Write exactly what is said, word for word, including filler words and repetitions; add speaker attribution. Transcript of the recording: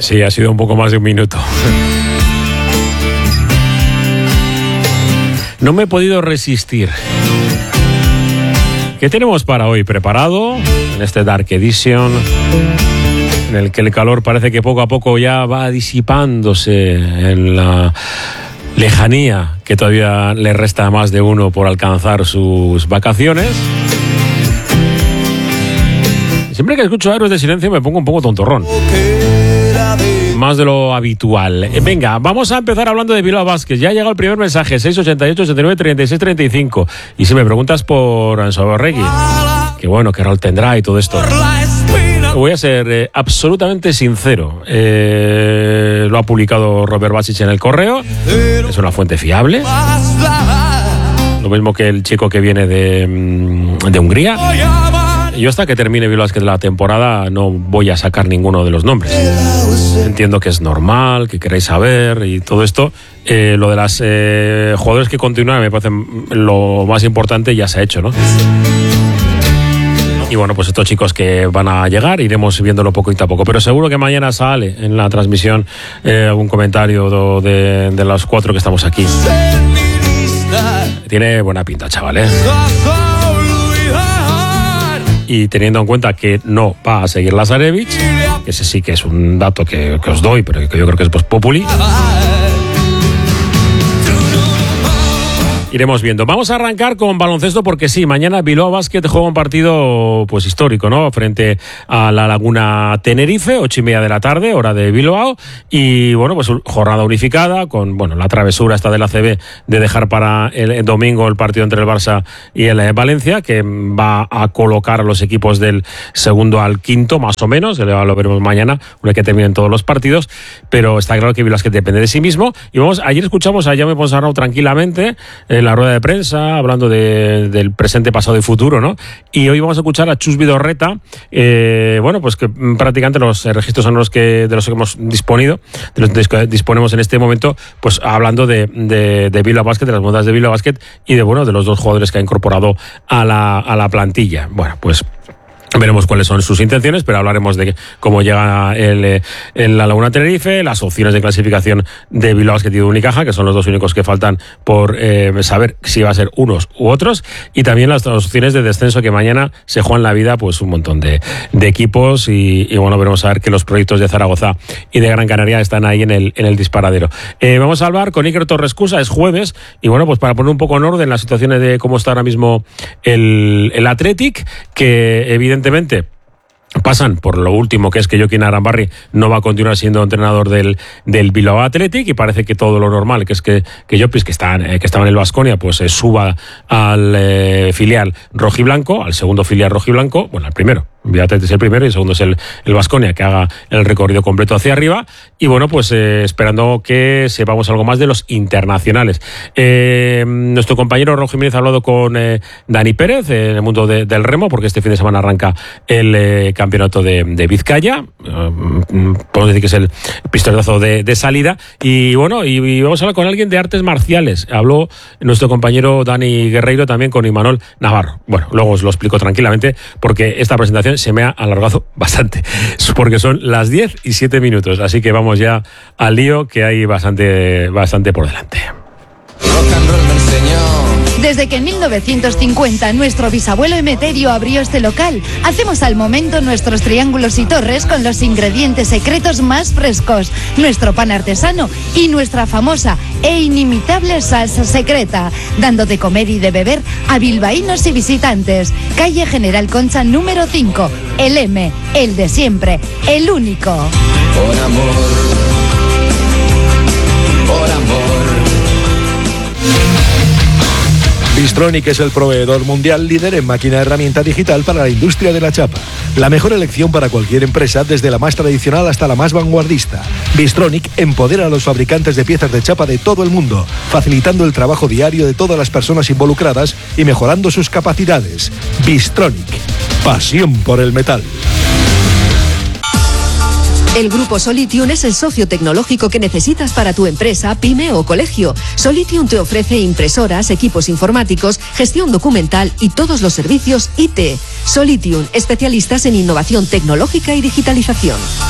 Speaker 1: Sí, ha sido un poco más de un minuto. No me he podido resistir. ¿Qué tenemos para hoy preparado en este Dark Edition, en el que el calor parece que poco a poco ya va disipándose en la lejanía que todavía le resta a más de uno por alcanzar sus vacaciones? Siempre que escucho Héroes de Silencio me pongo un poco tontorrón, más de lo habitual. Eh, venga, vamos a empezar hablando de Bilbao Basket. Ya ha llegado el primer mensaje, seis ochenta y ocho, ochenta y nueve, treinta y seis, treinta y cinco. Y si me preguntas por Anso Borregui, que bueno, qué rol tendrá y todo esto, voy a ser eh, absolutamente sincero. Eh, lo ha publicado Robert Basic en el Correo. Es una fuente fiable. Lo mismo que el chico que viene de, de Hungría. Yo hasta que termine Bilbao Basket la temporada no voy a sacar ninguno de los nombres. Entiendo que es normal, que queréis saber y todo esto. Eh, lo de las eh, jugadores que continúan me parece lo más importante, ya se ha hecho, ¿no? Y bueno, pues estos chicos que van a llegar, iremos viéndolo poquito a poco. Pero seguro que mañana sale en la transmisión eh, algún comentario de, de los cuatro que estamos aquí. Tiene buena pinta, chavales. Y teniendo en cuenta que no va a seguir Lazarevic, que ese sí que es un dato que, que os doy, pero que yo creo que es post populi, iremos viendo. Vamos a arrancar con baloncesto porque sí, mañana Bilbao Basket juega un partido pues histórico, ¿no? Frente a la Laguna Tenerife, ocho y media de la tarde, hora de Bilbao. Y bueno, pues jornada unificada con, bueno, la travesura esta del A C B de dejar para el, el domingo el partido entre el Barça y el eh, Valencia, que va a colocar a los equipos del segundo al quinto, más o menos. Lo veremos mañana, una vez que terminen todos los partidos. Pero está claro que Bilbao Basket depende de sí mismo. Y vamos, ayer escuchamos a Jaume Ponsarnau tranquilamente en la rueda de prensa, hablando de, del presente, pasado y futuro, ¿no? Y hoy vamos a escuchar a Chus Vidorreta, eh, bueno, pues que prácticamente los registros son los que, de los que hemos disponido, de los que disponemos en este momento, pues hablando de, de, de Bilbao Basket, de las modas de Bilbao Basket y de, bueno, de los dos jugadores que ha incorporado a la, a la plantilla. Bueno, pues veremos cuáles son sus intenciones, pero hablaremos de cómo llega el, el la Laguna Tenerife, las opciones de clasificación de Bilbao Basket y de Unicaja, que son los dos únicos que faltan por eh, saber si va a ser unos u otros, y también las, las opciones de descenso, que mañana se juegan la vida pues un montón de, de equipos y, y bueno, veremos a ver que los proyectos de Zaragoza y de Gran Canaria están ahí en el, en el disparadero. Eh, vamos a hablar con Iker Torrescusa, es jueves, y bueno, pues para poner un poco en orden las situaciones de cómo está ahora mismo el, el Athletic, que evidentemente Evidentemente pasan por lo último, que es que Joaquín Arambarri no va a continuar siendo entrenador del, del Bilbao Athletic, y parece que todo lo normal, que es que, que Jopis, que, está, eh, que estaba en el Baskonia, pues eh, suba al eh, filial rojiblanco, al segundo filial rojiblanco, bueno, al primero. Athletic es el primero y el segundo es el el Baskonia, que haga el recorrido completo hacia arriba. Y bueno, pues eh, esperando que sepamos algo más de los internacionales. Eh, nuestro compañero Raúl Jiménez ha hablado con eh, Dani Pérez eh, en el mundo de, del remo, porque este fin de semana arranca el eh, campeonato de, de Vizcaya. Eh, podemos decir que es el pistoletazo de, de salida. Y bueno, y, y vamos a hablar con alguien de artes marciales. Habló nuestro compañero Dani Guerreiro también con Imanol Navarro. Bueno, luego os lo explico tranquilamente, porque esta presentación se me ha alargado bastante, porque son las diez y siete minutos, así que vamos ya al lío, que hay bastante, bastante por delante.
Speaker 2: Rock and roll me enseñó.
Speaker 3: Desde que en mil novecientos cincuenta nuestro bisabuelo Emeterio abrió este local, hacemos al momento nuestros triángulos y torres con los ingredientes secretos más frescos, nuestro pan artesano y nuestra famosa e inimitable salsa secreta, dando de comer y de beber a bilbaínos y visitantes. Calle General Concha número cinco, el M, el de siempre, el único.
Speaker 2: Por amor, por amor.
Speaker 4: Bystronic es el proveedor mundial líder en máquina herramienta digital para la industria de la chapa. La mejor elección para cualquier empresa, desde la más tradicional hasta la más vanguardista. Bystronic empodera a los fabricantes de piezas de chapa de todo el mundo, facilitando el trabajo diario de todas las personas involucradas y mejorando sus capacidades. Bystronic, pasión por el metal.
Speaker 5: El Grupo Solitium es el socio tecnológico que necesitas para tu empresa, pyme o colegio. Solitium te ofrece impresoras, equipos informáticos, gestión documental y todos los servicios I T. Solitium, especialistas en innovación tecnológica y digitalización.